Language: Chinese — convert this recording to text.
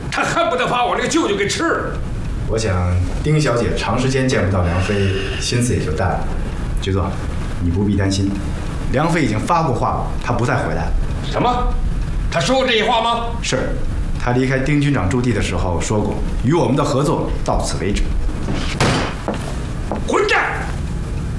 他恨不得把我这个舅舅给吃了。 我想丁小姐长时间见不到梁飞，心思也就淡了。局座，你不必担心，梁飞已经发过话了，他不再回来了。 什么？他说过这些话吗？ 是，他离开丁军长驻地的时候说过，与我们的合作到此为止。 混蛋！